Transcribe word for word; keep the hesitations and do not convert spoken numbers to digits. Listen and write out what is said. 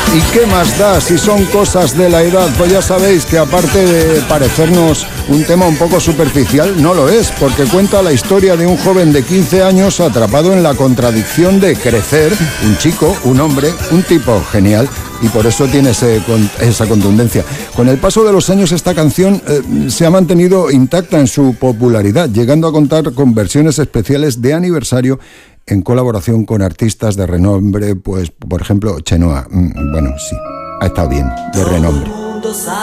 ¿Y qué más da si son cosas de la edad? Pues ya sabéis que aparte de parecernos un tema un poco superficial, no lo es, porque cuenta la historia de un joven de quince años atrapado en la contradicción de crecer, un chico, un hombre, un tipo genial, y por eso tiene ese, esa contundencia. Con el paso de los años esta canción eh, se ha mantenido intacta en su popularidad, llegando a contar con versiones especiales de aniversario en colaboración con artistas de renombre, pues por ejemplo Chenoa. Bueno, sí, ha estado bien, de renombre.